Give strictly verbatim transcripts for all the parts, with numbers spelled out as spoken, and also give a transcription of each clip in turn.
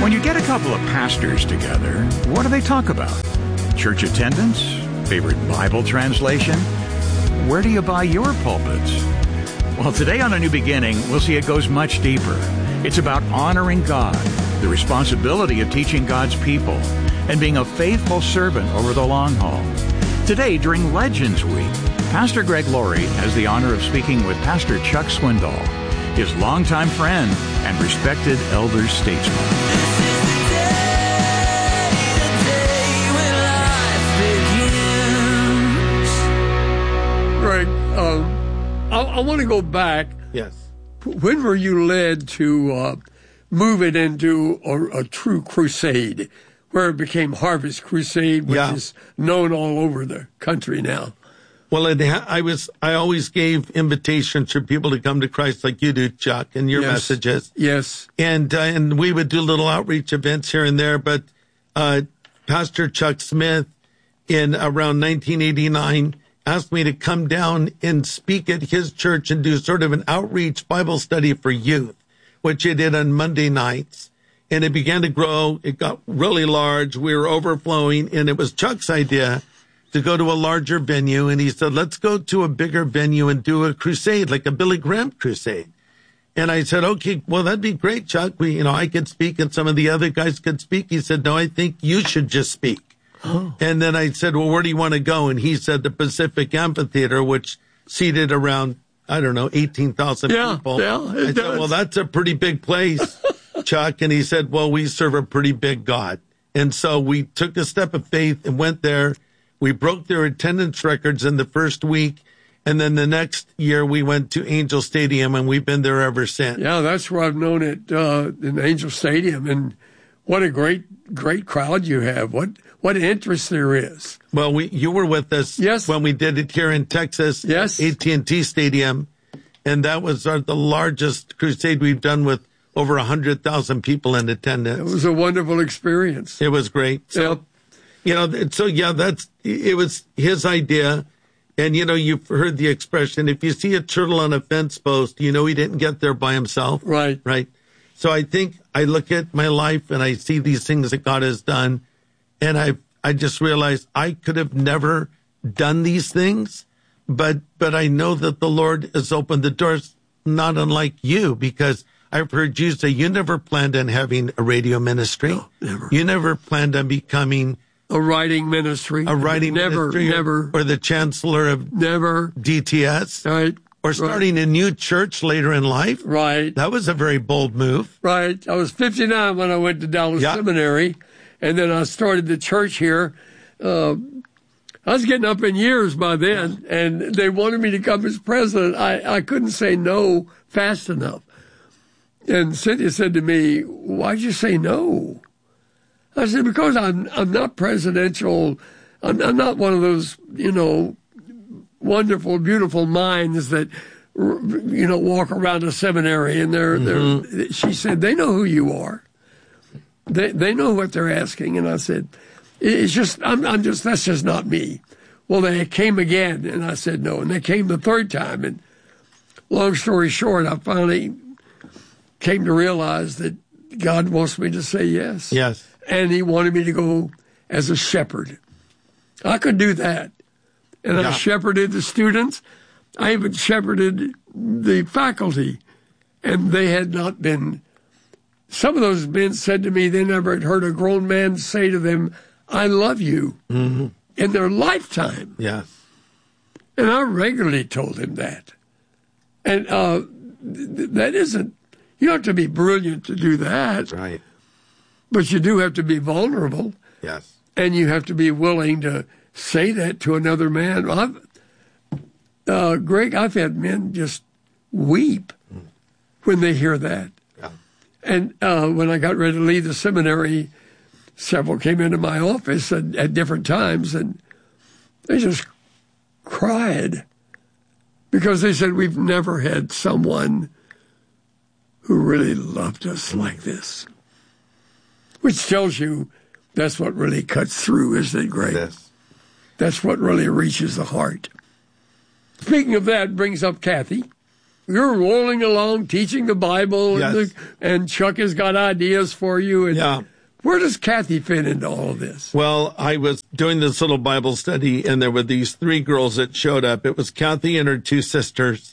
When you get a couple of pastors together, what do they talk about? Church attendance? Favorite Bible translation? Where do you buy your pulpits? Well, today on A New Beginning, we'll see it goes much deeper. It's about honoring God, the responsibility of teaching God's people, and being a faithful servant over the long haul. Today, during Legends Week, Pastor Greg Laurie has the honor of speaking with Pastor Chuck Swindoll, his longtime friend and respected elder statesman. Greg, um, I, I want to go back. Yes. When were you led to uh, move it into a, a true crusade, where it became Harvest Crusade, which yeah. is known all over the country now? Well, it ha- I was. I always gave invitations for people to come to Christ, like you do, Chuck, and your yes. messages. Yes. And uh, and we would do little outreach events here and there. But uh, Pastor Chuck Smith, in around nineteen eighty-nine, asked me to come down and speak at his church and do sort of an outreach Bible study for youth, which he did on Monday nights. And it began to grow. It got really large. We were overflowing, and it was Chuck's idea to go to a larger venue. And he said, let's go to a bigger venue and do a crusade, like a Billy Graham crusade. And I said, okay, well, that'd be great, Chuck. We, you know, I could speak and some of the other guys could speak. He said, no, I think you should just speak. Oh. And then I said, well, where do you want to go? And he said the Pacific Amphitheater, which seated around, I don't know, eighteen thousand yeah, people. Yeah, I said, does. well, that's a pretty big place, Chuck. And he said, well, we serve a pretty big God. And so we took a step of faith and went there. We broke their attendance records in the first week. And then the next year we went to Angel Stadium, and we've been there ever since. Yeah, that's where I've known it, uh, in Angel Stadium. And what a great, great crowd you have. What what interest there is. Well, we you were with us yes. when we did it here in Texas, yes. A T and T Stadium. And that was our, the largest crusade we've done with over one hundred thousand people in attendance. It was a wonderful experience. It was great. So, yep. You know, so yeah, that's, it was his idea. And, you know, you've heard the expression, if you see a turtle on a fence post, you know he didn't get there by himself. Right. Right. So I think I look at my life and I see these things that God has done. And I I just realized I could have never done these things. But but I know that the Lord has opened the doors, not unlike you, because I've heard you say you never planned on having a radio ministry. No, never. You never planned on becoming a writing ministry. A writing never, ministry. Never. Or the chancellor of never D T S. Right. Or starting right. a new church later in life. Right. That was a very bold move. Right. I was fifty-nine when I went to Dallas yeah. Seminary, and then I started the church here. Uh, I was getting up in years by then, and they wanted me to come as president. I, I couldn't say no fast enough. And Cynthia said to me, why'd you say no? I said, because I'm I'm not presidential. I'm, I'm not one of those, you know, wonderful, beautiful minds that, you know, walk around a seminary and they're, mm-hmm. they're, she said, they know who you are. They they know what they're asking. And I said, it's just, I'm, I'm just, that's just not me. Well, they came again, and I said no. And they came the third time. And long story short, I finally came to realize that God wants me to say yes. Yes. And he wanted me to go as a shepherd. I could do that. And yeah. I shepherded the students. I even shepherded the faculty. And they had not been, some of those men said to me they never had heard a grown man say to them, I love you, mm-hmm. in their lifetime. Yeah. And I regularly told them that. And uh, th- that isn't, you don't have to be brilliant to do that. Right. But you do have to be vulnerable. Yes. And you have to be willing to say that to another man. I've, uh, Greg, I've had men just weep mm. when they hear that. Yeah. And uh, when I got ready to leave the seminary, several came into my office at, at different times, and they just cried because they said, we've never had someone who really loved us mm. like this. Which tells you that's what really cuts through, isn't it, Greg? Yes. That's what really reaches the heart. Speaking of that, brings up Kathy. you're rolling along teaching the Bible, Yes. and, the, and Chuck has got ideas for you. And Yeah. where does Kathy fit into all of this? Well, I was doing this little Bible study, and there were these three girls that showed up. It was Kathy and her two sisters,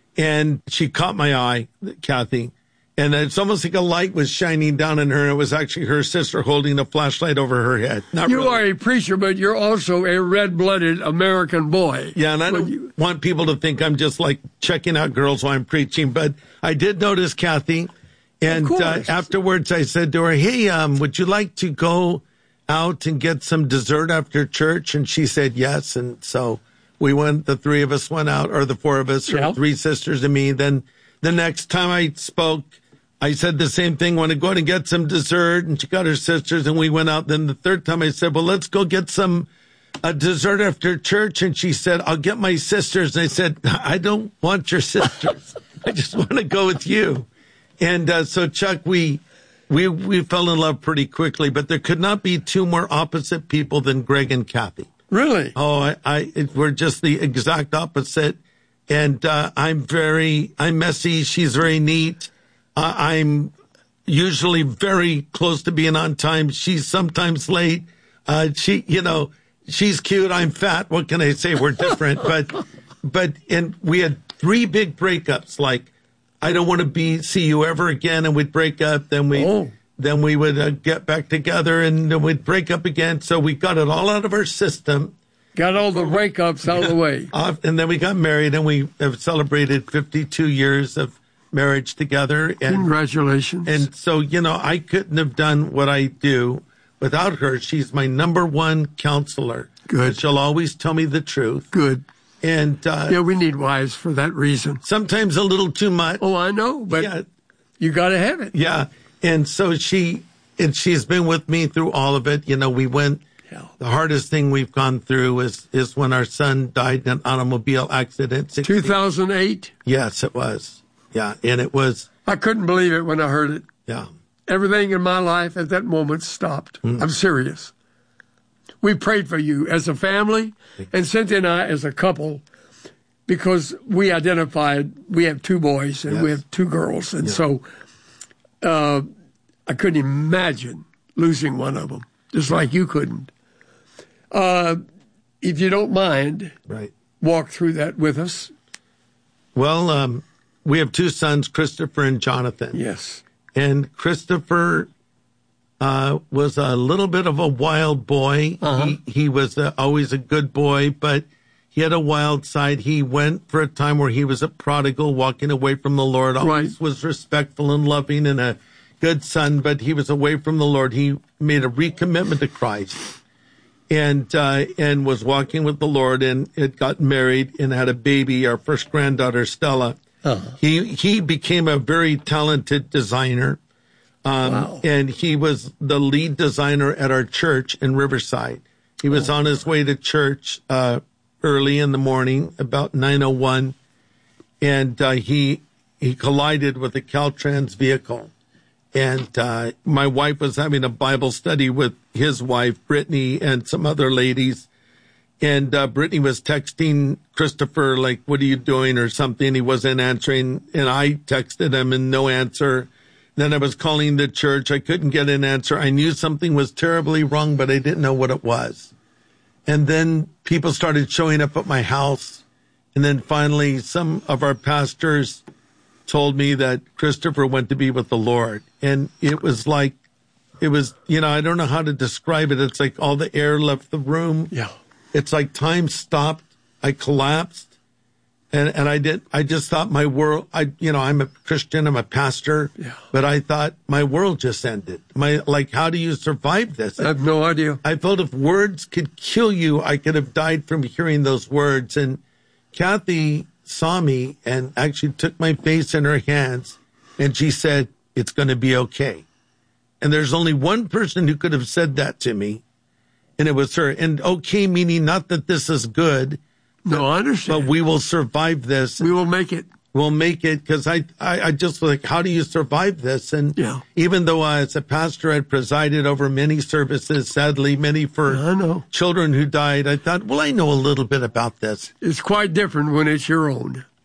and she caught my eye, Kathy, and it's almost like a light was shining down on her, and it was actually her sister holding a flashlight over her head. Not You really. are a preacher, but you're also a red-blooded American boy. Yeah, and I When don't you- want people to think I'm just like checking out girls while I'm preaching, but I did notice Kathy. And Of uh, course. afterwards, I said to her, hey, um, would you like to go out and get some dessert after church? And she said yes. And so we went, the three of us went out, or the four of us, her Yeah. three sisters and me. Then the next time I spoke, I said the same thing, want to go out and get some dessert. And she got her sisters, and we went out. Then the third time I said, well, let's go get some uh, dessert after church. And she said, I'll get my sisters. And I said, I don't want your sisters. I just want to go with you. And uh, so, Chuck, we we we fell in love pretty quickly, but there could not be two more opposite people than Greg and Kathy. Really? Oh, I, I it, we're just the exact opposite. And uh, I'm very, I'm messy. She's very neat. Uh, I'm usually very close to being on time. She's sometimes late. Uh, she, you know, she's cute. I'm fat. What can I say? We're different. but, but, and we had three big breakups, like, I don't want to be see you ever again, and we'd break up. Then we Oh. then we would uh, get back together, and then we'd break up again. So we got it all out of our system, Got all the breakups out of the way. off, and then we got married, and we have celebrated fifty-two years of marriage together. And Congratulations. and so you know, I couldn't have done what I do without her. She's my number one counselor. Good. She'll always tell me the truth, Good. and uh, Yeah, we need wives for that reason. sometimes a little too much. Oh, I know, but yeah. you got to have it. Yeah. And so she, and she's been with me through all of it. You know, we went, Yeah. the hardest thing we've gone through is, is when our son died in an automobile accident. two thousand eight, Yes, it was. Yeah. And it was, I couldn't believe it when I heard it. yeah. Everything in my life at that moment stopped. Mm. I'm serious. We prayed for you as a family, and Cynthia and I as a couple, because we identified we have two boys and we Yes. have two girls, and so uh, I couldn't imagine losing one of them, just like you couldn't. Uh, if you don't mind, Right. walk through that with us. Well, um, we have two sons, Christopher and Jonathan. Yes. And Christopher uh, was a little bit of a wild boy. Uh-huh. He, he was uh always a good boy, but he had a wild side. He went for a time where he was a prodigal, walking away from the Lord. Always Right. was respectful and loving and a good son, but he was away from the Lord. He made a recommitment to Christ and uh, and was walking with the Lord, and it got married and had a baby, our first granddaughter, Stella. Uh-huh. He he became a very talented designer. Um, Wow. And he was the lead designer at our church in Riverside. He was on his way to church uh, early in the morning, about nine oh one, and uh, he he collided with a Caltrans vehicle. And uh, my wife was having a Bible study with his wife, Brittany, and some other ladies. And uh, Brittany was texting Christopher, like, what are you doing or something? He wasn't answering. And I texted him and no answer. Then I was calling the church. I couldn't get an answer. I knew something was terribly wrong, but I didn't know what it was. And then people started showing up at my house. And then finally, some of our pastors told me that Christopher went to be with the Lord. And it was like, it was, you know, I don't know how to describe it. It's like all the air left the room. Yeah. It's like time stopped. I collapsed. And, and I did, I just thought my world, I, you know, I'm a Christian, I'm a pastor, Yeah. but I thought my world just ended. My, like, how do you survive this? I have no idea. I felt if words could kill you, I could have died from hearing those words. And Kathy saw me and actually took my face in her hands and she said, it's going to be okay. And there's only one person who could have said that to me, and it was her. And okay, meaning not that this is good, No, I understand. but we will survive this. we will make it. We'll make it, because I, I, I just like, how do you survive this? And Yeah. even though I, as a pastor, had presided over many services, sadly, many for I know. children who died, I thought, well, I know a little bit about this. It's quite different when it's your own.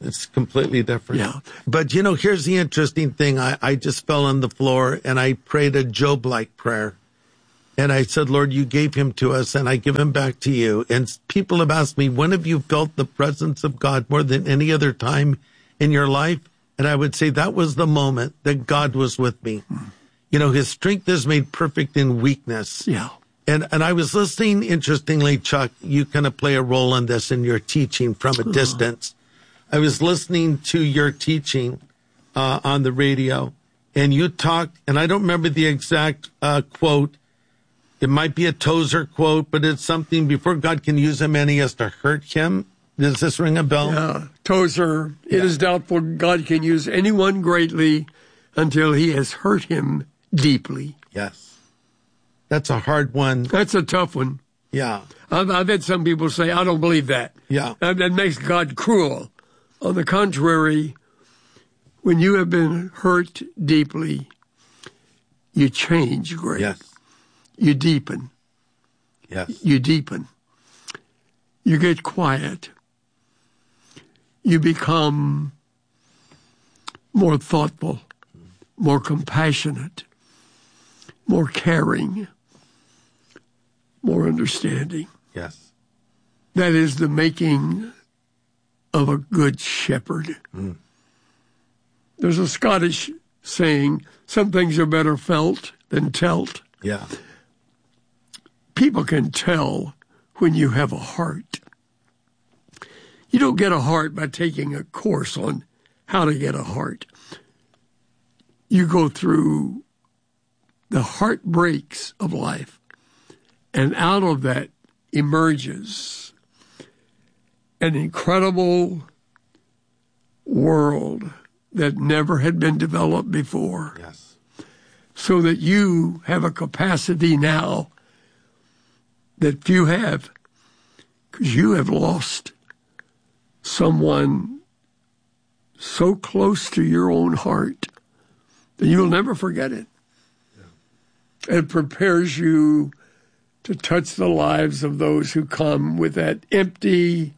It's completely different. Yeah. But, you know, here's the interesting thing. I, I just fell on the floor and I prayed a Job-like prayer. And I said, Lord, you gave him to us and I give him back to you. And people have asked me, when have you felt the presence of God more than any other time in your life? And I would say that was the moment that God was with me. Mm. You know, his strength is made perfect in weakness. Yeah. And and I was listening, interestingly, Chuck, you kind of play a role in this in your teaching from a distance. I was listening to your teaching uh, on the radio, and you talked, and I don't remember the exact uh, quote. It might be a Tozer quote, but it's something, before God can use a man, he has to hurt him. Does this ring a bell? Yeah. Tozer, it yeah. is doubtful God can use anyone greatly until he has hurt him deeply. Yes. That's a hard one. That's a tough one. Yeah. I've, I've had some people say, I don't believe that. Yeah. That, that makes God cruel. On the contrary, when you have been hurt deeply, you change great. Yes. You deepen. Yes. You deepen. You get quiet. You become more thoughtful, more compassionate, more caring, more understanding. Yes. That is the making of a good shepherd. Mm. There's a Scottish saying, some things are better felt than telt. Yeah. People can tell when you have a heart. You don't get a heart by taking a course on how to get a heart. You go through the heartbreaks of life, and out of that emerges an incredible world that never had been developed before. Yes. So that you have a capacity now that few have, because you have lost someone so close to your own heart that you'll never forget it. Yeah. It prepares you to touch the lives of those who come with that empty,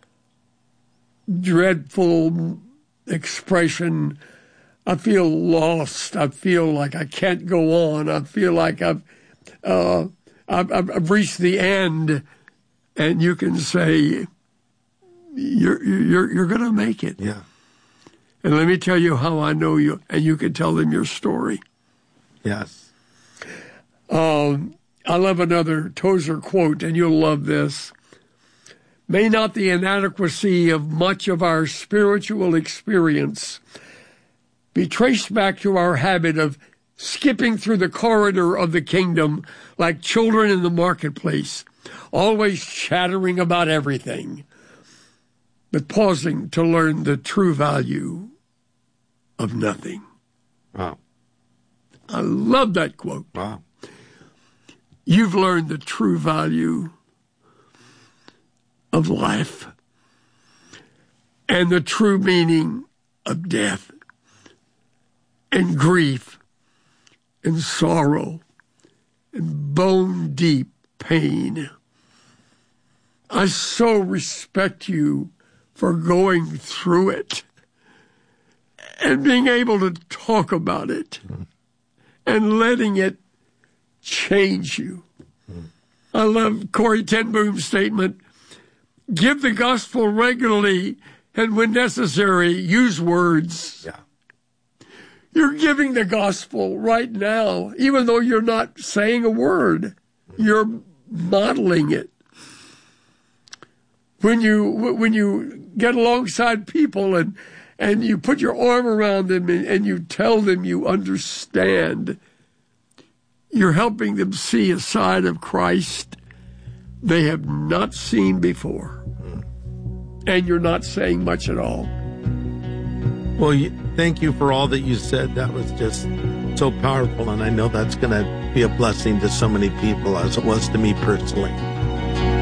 dreadful expression, I feel lost, I feel like I can't go on, I feel like I've, uh, I've, I've reached the end, and you can say, you're, you're, you're going to make it. Yeah. And let me tell you how I know you, and you can tell them your story. Yes. Um, I love another Tozer quote, and you'll love this. May not the inadequacy of much of our spiritual experience be traced back to our habit of skipping through the corridor of the kingdom like children in the marketplace, always chattering about everything, but pausing to learn the true value of nothing. Wow. I love that quote. Wow. You've learned the true value of life and the true meaning of death and grief and sorrow and bone-deep pain. I so respect you for going through it and being able to talk about it mm. and letting it change you. Mm. I love Corrie ten Boom's statement, give the gospel regularly and when necessary, use words. Yeah. You're giving the gospel right now, even though you're not saying a word. You're modeling it. When you when you get alongside people and and you put your arm around them and, and you tell them you understand, you're helping them see a side of Christ they have not seen before. And you're not saying much at all. Well, you, thank you for all that you said. That was just so powerful, and I know that's going to be a blessing to so many people, as it was to me personally.